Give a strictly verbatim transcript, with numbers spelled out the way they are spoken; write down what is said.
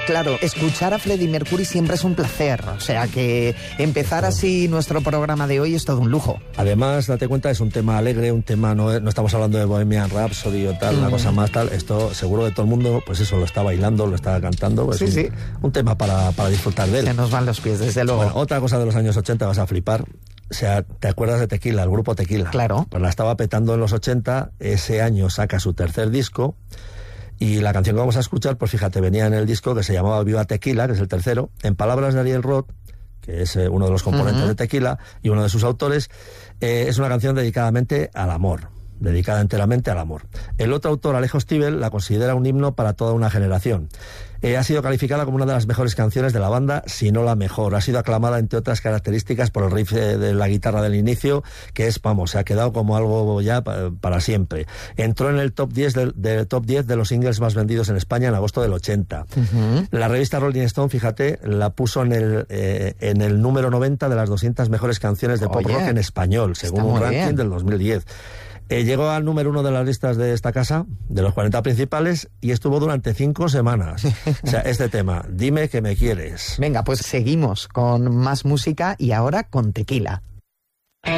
claro, escuchar a Freddie Mercury siempre es un placer. O sea que empezar así nuestro programa de hoy es todo un lujo. Además, date cuenta, es un tema alegre, un tema, no, no estamos hablando de Bohemian Rhapsody o tal, mm. una cosa más tal. Esto seguro que todo el mundo, pues eso, lo está bailando, lo está cantando. Pues sí, un, sí. un tema para, para disfrutar de él. Se nos van los pies, desde luego. Bueno, otra cosa de los años ochenta, vas a flipar. O sea, ¿te acuerdas de Tequila, el grupo Tequila? Claro. Pues la estaba petando en los ochenta, ese año saca su tercer disco, y la canción que vamos a escuchar, pues fíjate, venía en el disco que se llamaba Viva Tequila, que es el tercero, en palabras de Ariel Roth, que es eh, uno de los componentes uh-huh. de Tequila, y uno de sus autores, eh, es una canción dedicadamente al amor. dedicada enteramente al amor. El otro autor, Alejo Stivel, la considera un himno para toda una generación. Eh, ha sido calificada como una de las mejores canciones de la banda, si no la mejor. Ha sido aclamada, entre otras características, por el riff de la guitarra del inicio, que es, vamos, se ha quedado como algo ya para siempre. Entró en el top diez del, del top diez de los singles más vendidos en España en agosto del ochenta. Uh-huh. La revista Rolling Stone, fíjate, la puso en el, eh, en el número noventa de las doscientas mejores canciones de Oye, pop rock en español, según un ranking bien. del dos mil diez. Eh, llegó al número uno de las listas de esta casa, de los cuarenta principales, y estuvo durante cinco semanas. O sea, este tema, Dime que me quieres. Venga, pues seguimos con más música y ahora con Tequila.